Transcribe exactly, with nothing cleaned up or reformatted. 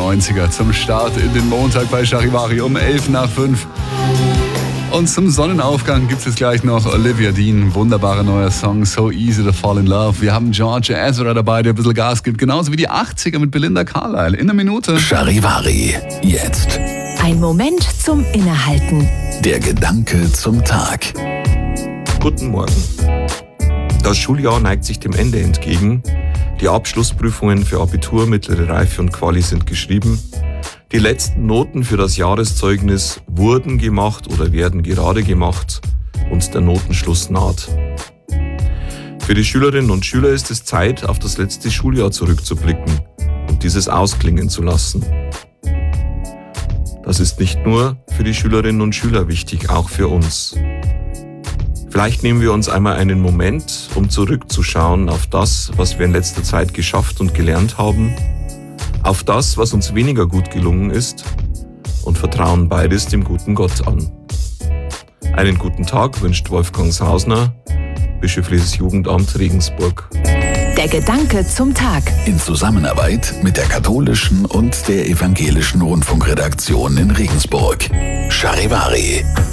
neunziger zum Start in den Montag bei Charivari um elf nach fünf. Und zum Sonnenaufgang gibt es jetzt gleich noch Olivia Dean, wunderbarer neuer Song, So Easy to Fall in Love. Wir haben George Ezra dabei, der ein bisschen Gas gibt, genauso wie die achtziger mit Belinda Carlisle. In einer Minute. Charivari, jetzt. Ein Moment zum Innehalten. Der Gedanke zum Tag. Guten Morgen. Das Schuljahr neigt sich dem Ende entgegen. Die Abschlussprüfungen für Abitur, mittlere Reife und Quali sind geschrieben. Die letzten Noten für das Jahreszeugnis wurden gemacht oder werden gerade gemacht und der Notenschluss naht. Für die Schülerinnen und Schüler ist es Zeit, auf das letzte Schuljahr zurückzublicken und dieses ausklingen zu lassen. Das ist nicht nur für die Schülerinnen und Schüler wichtig, auch für uns. Vielleicht nehmen wir uns einmal einen Moment, um zurückzuschauen auf das, was wir in letzter Zeit geschafft und gelernt haben, auf das, was uns weniger gut gelungen ist und vertrauen beides dem guten Gott an. Einen guten Tag wünscht Wolfgang Sausner, Bischöfliches Jugendamt Regensburg. Der Gedanke zum Tag. In Zusammenarbeit mit der katholischen und der evangelischen Rundfunkredaktion in Regensburg. Charivari.